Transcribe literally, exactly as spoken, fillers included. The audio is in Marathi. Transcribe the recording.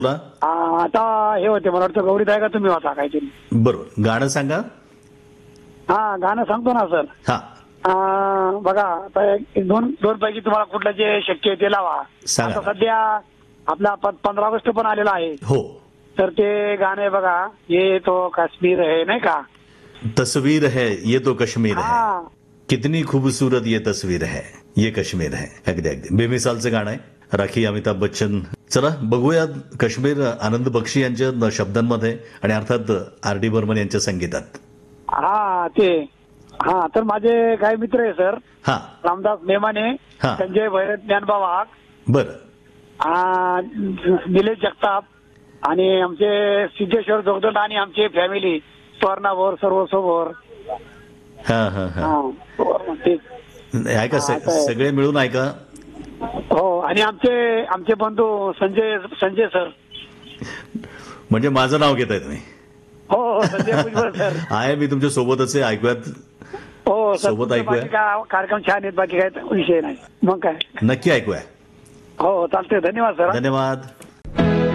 तुला आ, आता हे होते मला वाटतं गौरी आहे का तुम्ही होता काहीतरी. बरोबर गाणं सांगा. हा गाणं सांगतो ना सर. हा आ, बघा आता एक दोन दोन पैकी तुम्हाला कुठलं जे शक्य आहे ते लावा. सांगा. आता सध्या आपला प- पंधरा ऑगस्ट पण आलेला आहे. हो तर ते गाणं आहे बघा, ये तो काश्मीर आहे नाही का. तस्वीर है ये तो कश्मीर है, हा कितनी खूबसूरत ये तस्वीर है ये कश्मीर है. अगदी अगदी बेमिसालचं गाणं आहे. राखी अमिताभ बच्चन. चला बघूया काश्मीर आनंद बक्षी यांच्या शब्दांमध्ये आणि अर्थात आर डी बर्मन यांच्या संगीतात. हा ते हा तर माझे काही मित्र आहे सर. हा रामदास नेमाने, हा. संजय भैरत, ज्ञानबा वाघ, बरं आ, निलेश जगताप आणि आमचे सिद्धेश्वर जोगदंड आणि आमची फॅमिली स्वर्णाभोर सर्व सोबोर. हा हा हा हा ते ऐका हा, स- आता आहे. सगळे मिळून ऐका. हो आणि आमचे आमचे बंधू संजय संजय सर. म्हणजे माझं नाव घेताय तुम्ही. हो हो संजय भुजबळ सर. आहे मी तुमच्या सोबतच आहे. ऐकूयात हो सर, सोबत तुमचे ऐकूया. बाकी काय कार्यक्रम छान आहेत, बाकी काय विषय नाही मग काय. नक्की ऐकूया. हो चालतंय, धन्यवाद सर. धन्यवाद.